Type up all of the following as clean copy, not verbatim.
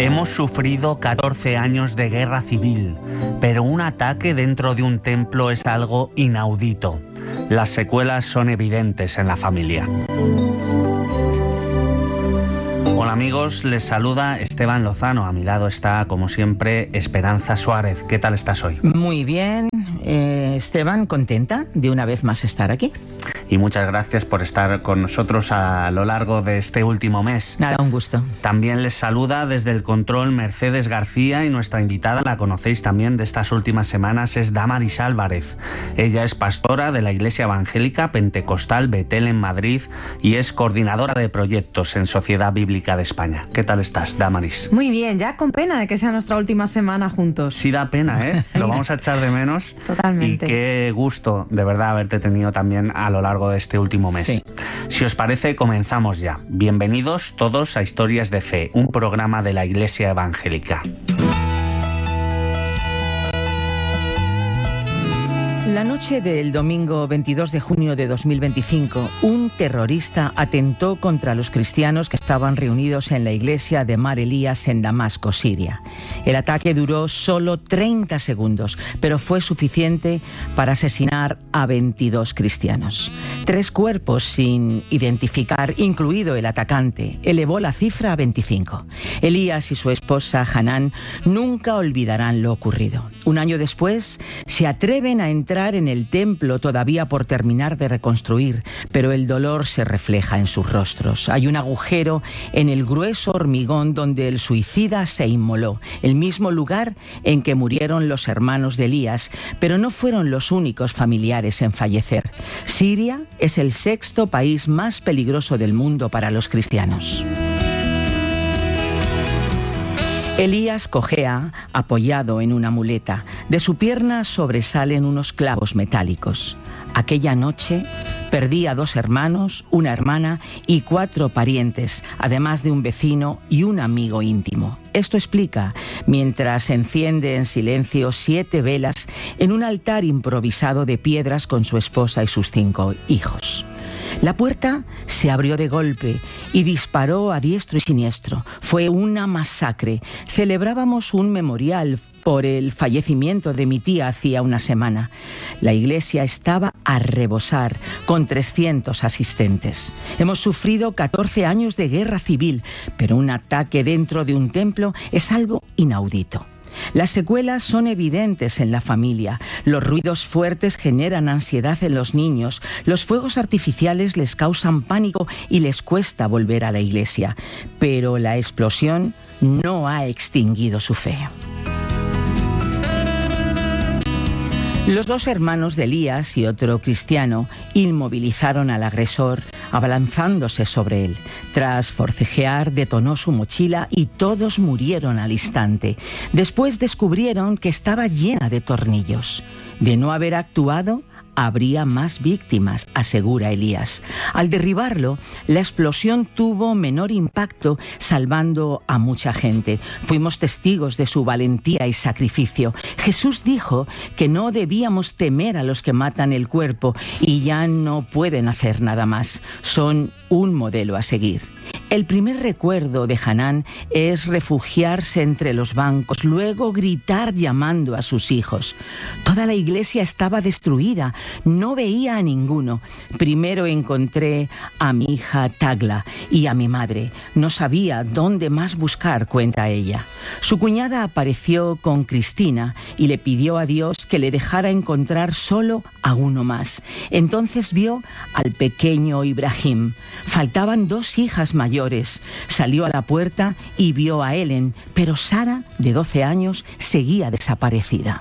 Hemos sufrido 14 años de guerra civil, pero un ataque dentro de un templo es algo inaudito. Las secuelas son evidentes en la familia. Hola amigos, les saluda Esteban Lozano. A mi lado está, como siempre, Esperanza Suárez. ¿Qué tal estás hoy? Muy bien, Esteban, contenta de una vez más estar aquí. Y muchas gracias por estar con nosotros a lo largo de este último mes. Nada, un gusto. También les saluda desde el control Mercedes García, y nuestra invitada, la conocéis también de estas últimas semanas, es Damaris Álvarez. Ella es pastora de la Iglesia Evangélica Pentecostal Betel en Madrid y es coordinadora de proyectos en Sociedad Bíblica de España. ¿Qué tal estás, Damaris? Muy bien, ya con pena de que sea nuestra última semana juntos. Sí da pena, ¿eh? Sí. Lo vamos a echar de menos. Totalmente. Y qué gusto, de verdad, haberte tenido también a lo largo de este último mes. Sí. Si os parece, comenzamos ya. Bienvenidos todos a Historias de Fe, un programa de la Iglesia Evangélica. La noche del domingo 22 de junio de 2025, un terrorista atentó contra los cristianos que estaban reunidos en la iglesia de Mar Elías en Damasco, Siria. El ataque duró solo 30 segundos, pero fue suficiente para asesinar a 22 cristianos. 3 cuerpos sin identificar, incluido el atacante, elevó la cifra a 25. Elías y su esposa Hanan nunca olvidarán lo ocurrido. Un año después, se atreven a entrar en el templo todavía por terminar de reconstruir, pero el dolor se refleja en sus rostros. Hay un agujero en el grueso hormigón donde el suicida se inmoló, el mismo lugar en que murieron los hermanos de Elías, pero no fueron los únicos familiares en fallecer. Siria es el 6º país más peligroso del mundo para los cristianos. Elías cojea apoyado en una muleta. De su pierna sobresalen unos clavos metálicos. Aquella noche perdí a 2 hermanos, una hermana y 4 parientes, además de un vecino y un amigo íntimo. Esto explica, mientras enciende en silencio 7 velas en un altar improvisado de piedras con su esposa y sus 5 hijos. La puerta se abrió de golpe y disparó a diestro y siniestro. Fue una masacre. Celebrábamos un memorial por el fallecimiento de mi tía hacía una semana. La iglesia estaba a rebosar, con 300 asistentes. Hemos sufrido 14 años de guerra civil, pero un ataque dentro de un templo es algo inaudito. Las secuelas son evidentes en la familia. Los ruidos fuertes generan ansiedad en los niños. Los fuegos artificiales les causan pánico y les cuesta volver a la iglesia. Pero la explosión no ha extinguido su fe. Los 2 hermanos de Elías y otro cristiano inmovilizaron al agresor, abalanzándose sobre él. Tras forcejear, detonó su mochila y todos murieron al instante. Después descubrieron que estaba llena de tornillos. De no haber actuado, habría más víctimas, asegura Elías. Al derribarlo, la explosión tuvo menor impacto, salvando a mucha gente. Fuimos testigos de su valentía y sacrificio. Jesús dijo que no debíamos temer a los que matan el cuerpo y ya no pueden hacer nada más. Son un modelo a seguir. El primer recuerdo de Hanan es refugiarse entre los bancos, luego gritar llamando a sus hijos. Toda la iglesia estaba destruida, no veía a ninguno. Primero encontré a mi hija Tagla y a mi madre. No sabía dónde más buscar, cuenta ella. Su cuñada apareció con Cristina y le pidió a Dios que le dejara encontrar solo a uno más. Entonces vio al pequeño Ibrahim. Faltaban 2 hijas mayores. Salió a la puerta y vio a Helen, pero Sara, de 12 años, seguía desaparecida.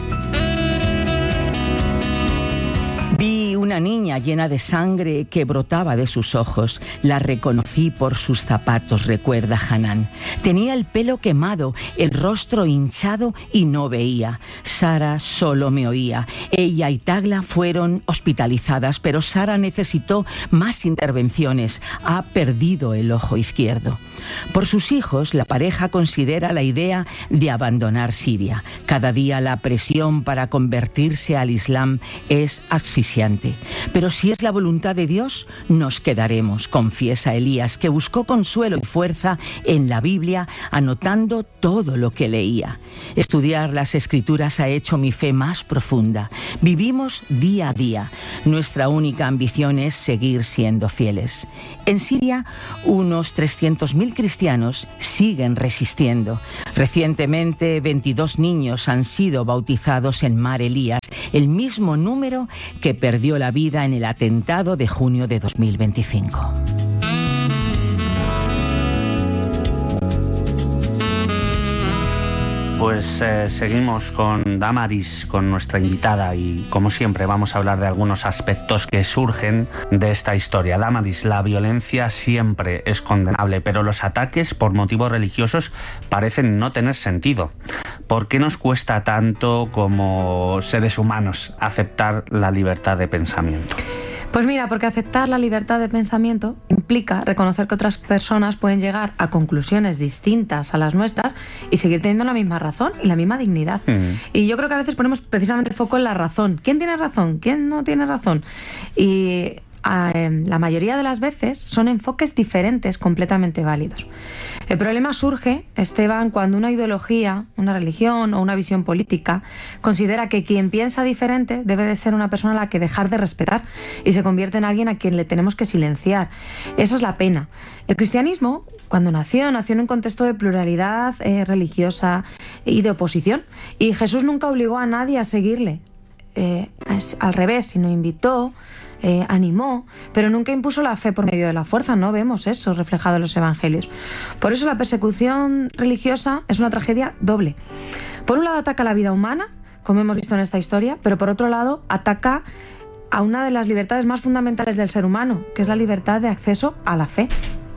Vi una niña llena de sangre que brotaba de sus ojos. La reconocí por sus zapatos, recuerda Hanan. Tenía el pelo quemado, el rostro hinchado y no veía. Sara solo me oía. Ella y Tagla fueron hospitalizadas, pero Sara necesitó más intervenciones. Ha perdido el ojo izquierdo. Por sus hijos, la pareja considera la idea de abandonar Siria. Cada día la presión para convertirse al Islam es asfixiante. Pero si es la voluntad de Dios, nos quedaremos, confiesa Elías, que buscó consuelo y fuerza en la Biblia, anotando todo lo que leía. Estudiar las Escrituras ha hecho mi fe más profunda. Vivimos día a día. Nuestra única ambición es seguir siendo fieles. En Siria, unos 300.000 cristianos siguen resistiendo. Recientemente, 22 niños han sido bautizados en Mar Elías, el mismo número que perdió la vida en el atentado de junio de 2025. Pues seguimos con Damaris, con nuestra invitada, y como siempre vamos a hablar de algunos aspectos que surgen de esta historia. Damaris, la violencia siempre es condenable, pero los ataques por motivos religiosos parecen no tener sentido. ¿Por qué nos cuesta tanto como seres humanos aceptar la libertad de pensamiento? Pues mira, porque aceptar la libertad de pensamiento implica reconocer que otras personas pueden llegar a conclusiones distintas a las nuestras y seguir teniendo la misma razón y la misma dignidad. Y yo creo que a veces ponemos precisamente el foco en la razón. ¿Quién tiene razón? ¿Quién no tiene razón? Y la mayoría de las veces son enfoques diferentes, completamente válidos. El problema surge, Esteban, cuando una ideología, una religión o una visión política considera que quien piensa diferente debe de ser una persona a la que dejar de respetar y se convierte en alguien a quien le tenemos que silenciar. Esa es la pena. El cristianismo, cuando nació en un contexto de pluralidad religiosa y de oposición, y Jesús nunca obligó a nadie a seguirle. Al revés, sino invitó, animó, pero nunca impuso la fe por medio de la fuerza. No vemos eso reflejado en los evangelios. Por eso la persecución religiosa es una tragedia doble. Por un lado ataca la vida humana, como hemos visto en esta historia, pero por otro lado ataca a una de las libertades más fundamentales del ser humano, que es la libertad de acceso a la fe.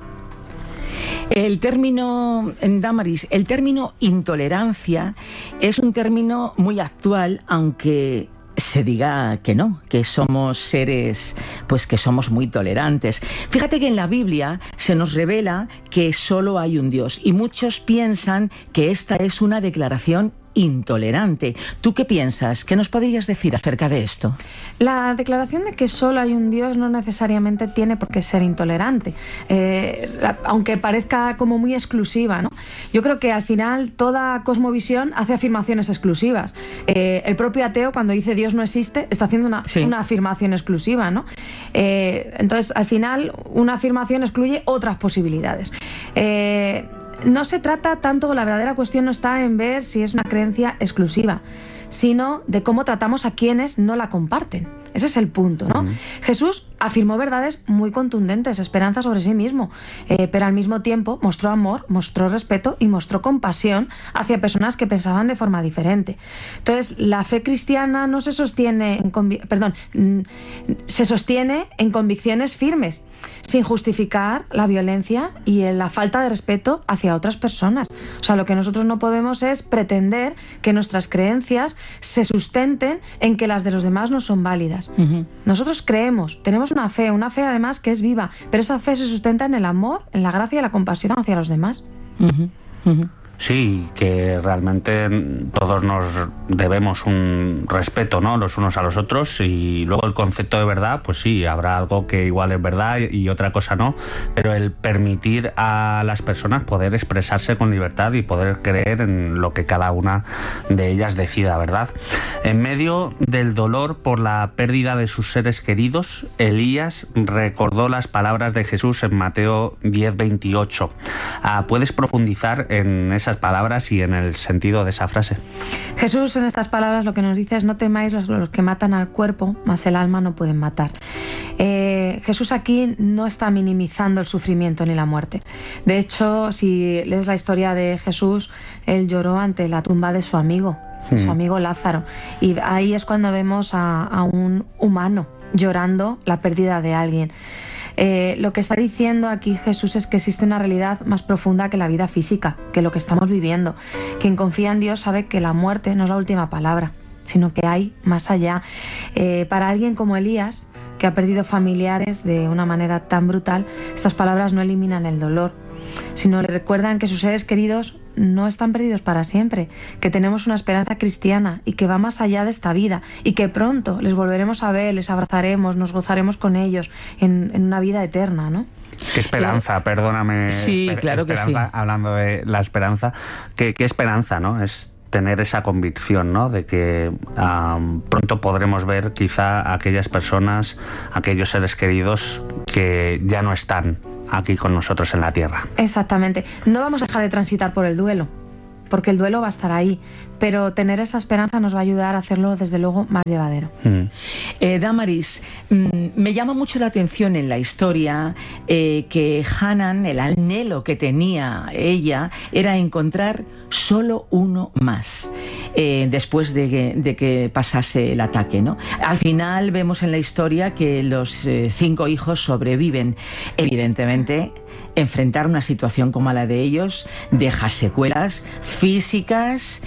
El término, Damaris, el término intolerancia es un término muy actual, aunque se diga que no, que somos seres, pues que somos muy tolerantes. Fíjate que en la Biblia se nos revela que solo hay un Dios y muchos piensan que esta es una declaración intolerante. ¿Tú qué piensas? ¿Qué nos podrías decir acerca de esto? La declaración de que solo hay un Dios no necesariamente tiene por qué ser intolerante, aunque parezca como muy exclusiva, ¿no? Yo creo que al final toda cosmovisión hace afirmaciones exclusivas. El propio ateo, cuando dice Dios no existe, está haciendo una afirmación exclusiva, ¿no? Entonces, al final, una afirmación excluye otras posibilidades. No se trata tanto, la verdadera cuestión no está en ver si es una creencia exclusiva, sino de cómo tratamos a quienes no la comparten. Ese es el punto, ¿no? Jesús afirmó verdades muy contundentes, esperanza sobre sí mismo, pero al mismo tiempo mostró amor, mostró respeto y mostró compasión hacia personas que pensaban de forma diferente. Entonces, la fe cristiana no se sostiene se sostiene en convicciones firmes, sin justificar la violencia y la falta de respeto hacia otras personas. O sea, lo que nosotros no podemos es pretender que nuestras creencias se sustenten en que las de los demás no son válidas. Nosotros creemos, tenemos una fe además que es viva, pero esa fe se sustenta en el amor, en la gracia y la compasión hacia los demás. Sí, que realmente todos nos debemos un respeto, ¿no?, los unos a los otros, y luego el concepto de verdad, pues sí, habrá algo que igual es verdad y otra cosa no, pero el permitir a las personas poder expresarse con libertad y poder creer en lo que cada una de ellas decida, ¿verdad? En medio del dolor por la pérdida de sus seres queridos, Elías recordó las palabras de Jesús en Mateo 10:28. ¿Puedes profundizar en esas palabras y en el sentido de esa frase? Jesús en estas palabras lo que nos dice es: no temáis los que matan al cuerpo, mas el alma no pueden matar. Jesús aquí no está minimizando el sufrimiento ni la muerte. De hecho, si lees la historia de Jesús, él lloró ante la tumba de su amigo Lázaro, y ahí es cuando vemos a un humano llorando la pérdida de alguien. Lo que está diciendo aquí Jesús es que existe una realidad más profunda que la vida física, que lo que estamos viviendo. Quien confía en Dios sabe que la muerte no es la última palabra, sino que hay más allá. Para alguien como Elías, que ha perdido familiares de una manera tan brutal, estas palabras no eliminan el dolor. sino le recuerdan que sus seres queridos no están perdidos para siempre, que tenemos una esperanza cristiana y que va más allá de esta vida y que pronto les volveremos a ver, les abrazaremos, nos gozaremos con ellos en una vida eterna, ¿no? Qué esperanza, perdóname. Sí, claro que sí. Hablando de la esperanza, qué esperanza, ¿no? Es tener esa convicción, ¿no? De que pronto podremos ver quizá a aquellas personas, aquellos seres queridos que ya no están aquí con nosotros en la tierra. Exactamente. No vamos a dejar de transitar por el duelo, porque el duelo va a estar ahí, pero tener esa esperanza nos va a ayudar a hacerlo, desde luego, más llevadero. Damaris, me llama mucho la atención en la historia que Hanan, el anhelo que tenía ella, era encontrar solo uno más después de que pasase el ataque, ¿no? Al final vemos en la historia que los 5 hijos sobreviven. Evidentemente, enfrentar una situación como la de ellos deja secuelas físicas,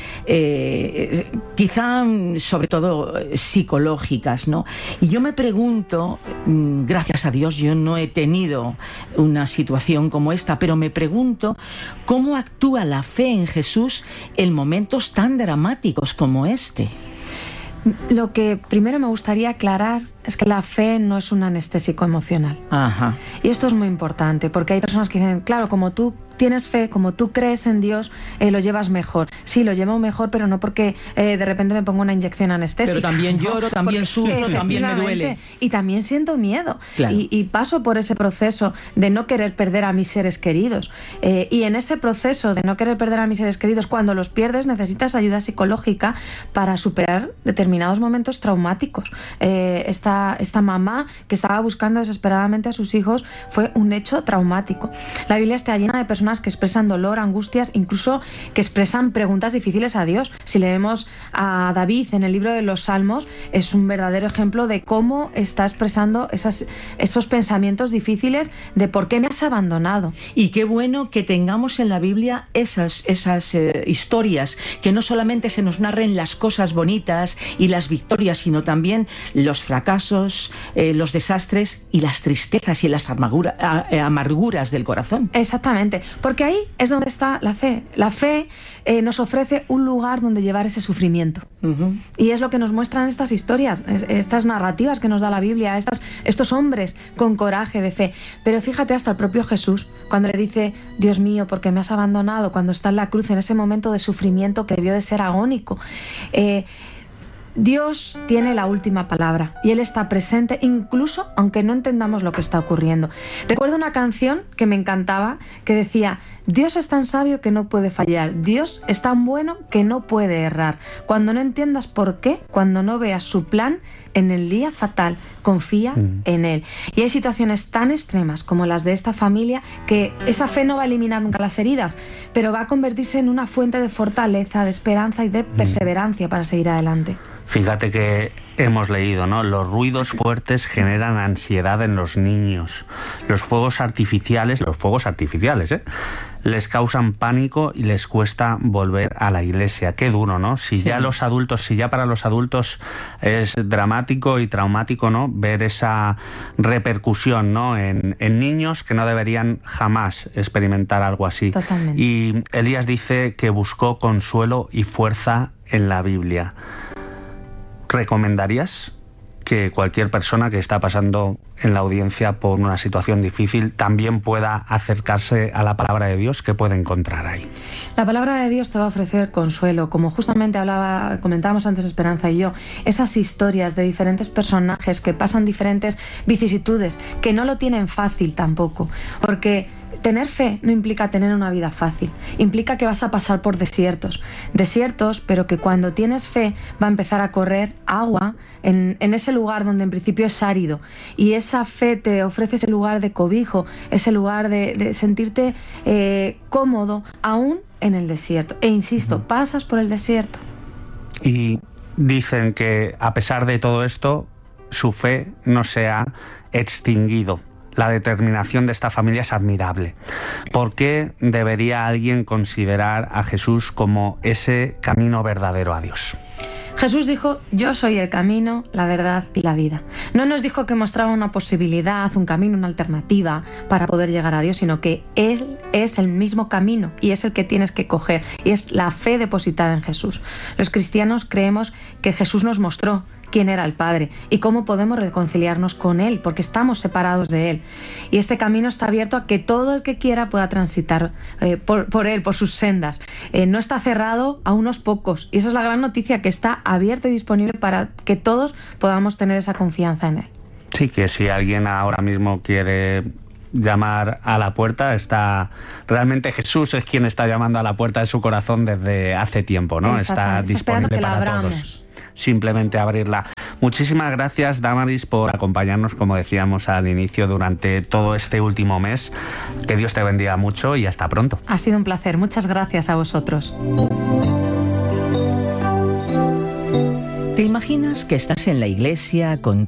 quizá sobre todo psicológicas, ¿no? Y yo me pregunto, gracias a Dios yo no he tenido una situación como esta, pero me pregunto cómo actúa la fe en Jesús en momentos tan dramáticos como este. Lo que primero me gustaría aclarar es que la fe no es un anestésico emocional. Ajá. Y esto es muy importante, porque hay personas que dicen, claro, como tú tienes fe, como tú crees en Dios, lo llevas mejor. Sí, lo llevo mejor, pero no porque de repente me pongo una inyección anestésica. Pero también lloro, también porque, sufro, también me duele. Y también siento miedo. Claro. Y paso por ese proceso de no querer perder a mis seres queridos. Y en ese proceso de no querer perder a mis seres queridos, cuando los pierdes, necesitas ayuda psicológica para superar determinados momentos traumáticos. Esta mamá que estaba buscando desesperadamente a sus hijos fue un hecho traumático. La Biblia está llena de personas que expresan dolor, angustias, incluso que expresan preguntas difíciles a Dios. Si leemos a David en el libro de los Salmos, es un verdadero ejemplo de cómo está expresando esos pensamientos difíciles de ¿por qué me has abandonado? Y qué bueno que tengamos en la Biblia esas historias, que no solamente se nos narren las cosas bonitas y las victorias, sino también los fracasos, los desastres y las tristezas y las amarguras del corazón. Exactamente, porque ahí es donde está la fe. La fe nos ofrece un lugar donde llevar ese sufrimiento. Uh-huh. Y es lo que nos muestran estas historias, estas narrativas que nos da la Biblia, estos hombres con coraje de fe. Pero fíjate, hasta el propio Jesús, cuando le dice, Dios mío, ¿por qué me has abandonado? Cuando está en la cruz, en ese momento de sufrimiento que debió de ser agónico. Dios tiene la última palabra y Él está presente incluso aunque no entendamos lo que está ocurriendo. Recuerdo una canción que me encantaba que decía: Dios es tan sabio que no puede fallar, Dios es tan bueno que no puede errar. Cuando no entiendas por qué, cuando no veas su plan, en el día fatal, confía en Él. Y hay situaciones tan extremas como las de esta familia que esa fe no va a eliminar nunca las heridas, pero va a convertirse en una fuente de fortaleza, de esperanza y de perseverancia para seguir adelante. Fíjate que hemos leído, ¿no? Los ruidos fuertes generan ansiedad en los niños. Los fuegos artificiales, les causan pánico y les cuesta volver a la iglesia. Qué duro, ¿no? Si ya para los adultos es dramático y traumático, ¿no? Ver esa repercusión, ¿no? En niños que no deberían jamás experimentar algo así. Totalmente. Y Elías dice que buscó consuelo y fuerza en la Biblia. ¿Recomendarías que cualquier persona que está pasando en la audiencia por una situación difícil también pueda acercarse a la palabra de Dios? ¿Qué puede encontrar ahí? La palabra de Dios te va a ofrecer consuelo, como justamente comentábamos antes Esperanza y yo, esas historias de diferentes personajes que pasan diferentes vicisitudes, que no lo tienen fácil tampoco, porque tener fe no implica tener una vida fácil, implica que vas a pasar por desiertos, pero que cuando tienes fe va a empezar a correr agua en ese lugar donde en principio es árido, y esa fe te ofrece ese lugar de cobijo, ese lugar de sentirte cómodo aún en el desierto. E insisto, pasas por el desierto. Y dicen que a pesar de todo esto, su fe no se ha extinguido. La determinación de esta familia es admirable. ¿Por qué debería alguien considerar a Jesús como ese camino verdadero a Dios? Jesús dijo: yo soy el camino, la verdad y la vida. No nos dijo que mostraba una posibilidad, un camino, una alternativa para poder llegar a Dios, sino que Él es el mismo camino y es el que tienes que coger, y es la fe depositada en Jesús. Los cristianos creemos que Jesús nos mostró quién era el Padre y cómo podemos reconciliarnos con Él, porque estamos separados de Él. Y este camino está abierto a que todo el que quiera pueda transitar por Él, por sus sendas. No está cerrado a unos pocos. Y esa es la gran noticia, que está abierto y disponible para que todos podamos tener esa confianza en Él. Sí, que si alguien ahora mismo quiere llamar a la puerta, realmente Jesús es quien está llamando a la puerta de su corazón desde hace tiempo, ¿no? Está disponible para todos. Simplemente abrirla. Muchísimas gracias, Damaris, por acompañarnos, como decíamos al inicio, durante todo este último mes. Que Dios te bendiga mucho y hasta pronto. Ha sido un placer. Muchas gracias a vosotros. ¿Te imaginas que estás en la iglesia con